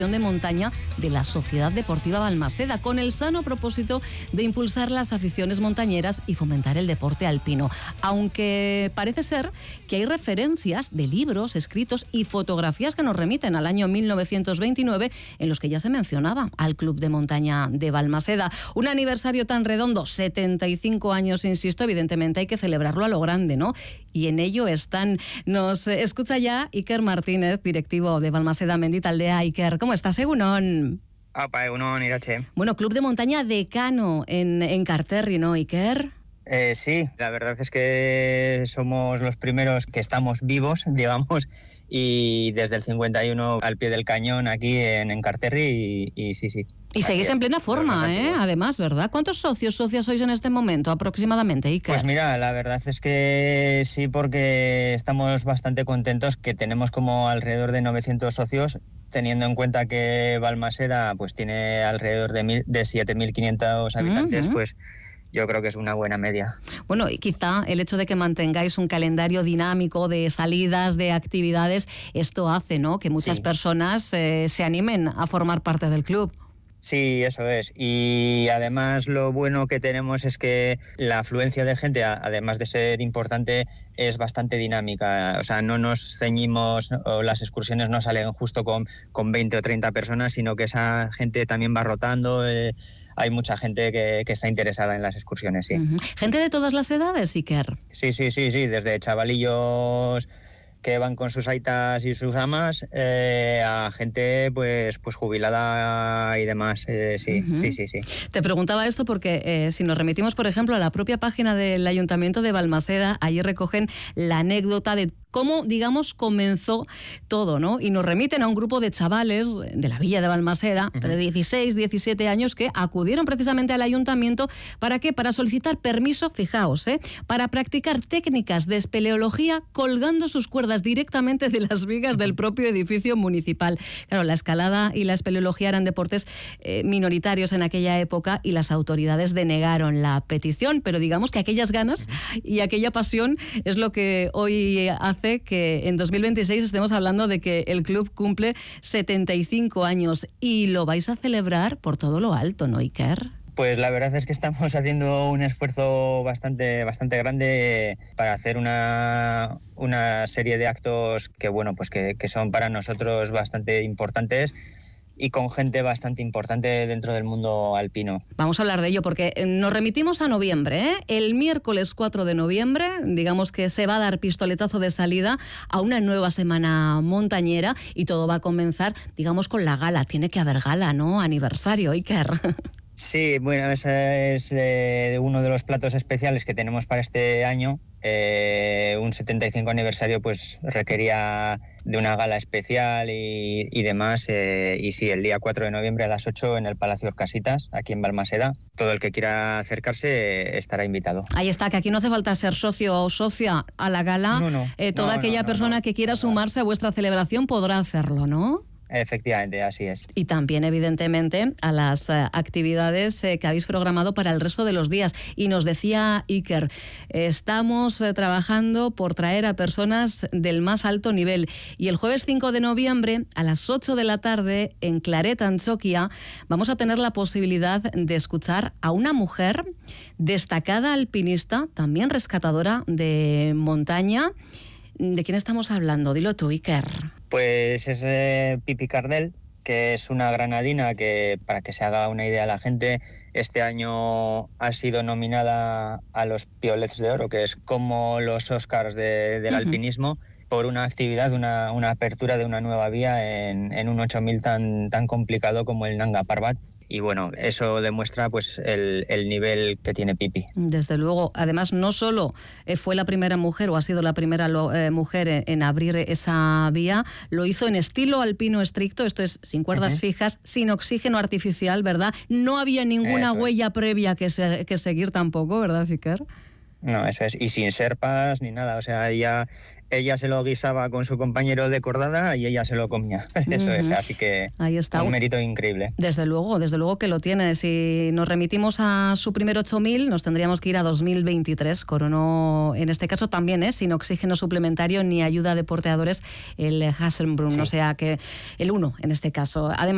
de montaña de la Sociedad Deportiva Balmaseda, con el sano propósito de impulsar las aficiones montañeras y fomentar el deporte alpino. Aunque parece ser que hay referencias de libros, escritos y fotografías que nos remiten al año 1929, en los que ya se mencionaba al Club de Montaña de Balmaseda. Un aniversario tan redondo, 75 años, insisto, evidentemente hay que celebrarlo a lo grande, ¿no? Y en ello están. Nos escucha ya Iker Martínez, directivo de Balmaseda Menditaldea. Iker, ¿cómo estás, Egunon? Apa, Egunon, Irache. Bueno, Club de Montaña Decano en Karterri, ¿no, Iker? Sí, la verdad es que somos los primeros que estamos vivos, digamos, y desde el 51 al pie del cañón aquí en Karterri y sí. Y seguís en plena forma, además, ¿verdad? ¿Cuántos socios, socias sois en este momento aproximadamente, Iker? Pues mira, la verdad es que sí, porque estamos bastante contentos, que tenemos como alrededor de 900 socios, teniendo en cuenta que Balmaseda pues tiene alrededor de 7.500 habitantes, pues yo creo que es una buena media. Bueno, y quizá el hecho de que mantengáis un calendario dinámico de salidas, de actividades, esto hace, ¿no?, que muchas personas se animen a formar parte del club. Sí, eso es. Y además lo bueno que tenemos es que la afluencia de gente, además de ser importante, es bastante dinámica. O sea, no nos ceñimos, o las excursiones no salen justo con 20 o 30 personas, sino que esa gente también va rotando. Hay mucha gente que está interesada en las excursiones, sí. ¿Gente de todas las edades, Iker? Sí, desde chavalillos que van con sus aitas y sus amas, a gente pues jubilada y demás, sí. Te preguntaba esto porque si nos remitimos, por ejemplo, a la propia página del Ayuntamiento de Balmaseda, allí recogen la anécdota de cómo, digamos, comenzó todo, ¿no? Y nos remiten a un grupo de chavales de la villa de Balmaseda, de 16, 17 años, que acudieron precisamente al ayuntamiento. ¿Para qué? Para solicitar permiso, fijaos, para practicar técnicas de espeleología colgando sus cuerdas directamente de las vigas del propio edificio municipal. Claro, la escalada y la espeleología eran deportes minoritarios en aquella época y las autoridades denegaron la petición, pero digamos que aquellas ganas y aquella pasión es lo que hoy hace que en 2026 estemos hablando de que el club cumple 75 años y lo vais a celebrar por todo lo alto, ¿no, Iker? Pues la verdad es que estamos haciendo un esfuerzo bastante grande para hacer una serie de actos que, bueno, pues que son para nosotros bastante importantes y con gente bastante importante dentro del mundo alpino. Vamos a hablar de ello porque nos remitimos a noviembre, El miércoles 4 de noviembre, digamos que se va a dar pistoletazo de salida a una nueva semana montañera y todo va a comenzar, digamos, con la gala. Tiene que haber gala, ¿no? Aniversario, Iker. Sí, bueno, ese es uno de los platos especiales que tenemos para este año. Un 75 aniversario pues requería de una gala especial y demás, y sí, el día 4 de noviembre a las 8 en el Palacio Orcasitas, aquí en Balmaseda. Todo el que quiera acercarse estará invitado. Ahí está, que aquí no hace falta ser socio o socia a la gala. Toda aquella persona que quiera sumarse a vuestra celebración podrá hacerlo, ¿no? Efectivamente, así es. Y también, evidentemente, a las actividades que habéis programado para el resto de los días. Y nos decía Iker, estamos trabajando por traer a personas del más alto nivel. Y el jueves 5 de noviembre, a las 8 de la tarde, en Claret, Antzoquia, vamos a tener la posibilidad de escuchar a una mujer destacada alpinista, también rescatadora de montaña. ¿De quién estamos hablando? Dilo tú, Iker. Pues es Pipi Cardel, que es una granadina que, para que se haga una idea la gente, este año ha sido nominada a los Piolets de Oro, que es como los Oscars del alpinismo, por una actividad, una apertura de una nueva vía en un 8000 tan complicado como el Nanga Parbat. Y bueno, eso demuestra pues el nivel que tiene Pipi. Desde luego. Además, no solo fue la primera mujer o ha sido la primera mujer en abrir esa vía, lo hizo en estilo alpino estricto, esto es sin cuerdas fijas, sin oxígeno artificial, ¿verdad? No había ninguna huella previa que seguir tampoco, ¿verdad, Iker? No, eso es. Y sin serpas ni nada. O sea, ella se lo guisaba con su compañero de cordada y ella se lo comía. Eso es. Así que ahí está. Un mérito increíble. Desde luego que lo tiene. Si nos remitimos a su primer 8000, nos tendríamos que ir a 2023. Coronó, en este caso también, sin oxígeno suplementario ni ayuda de porteadores, el Hasselbrunn. O sea que el 1 en este caso. Además,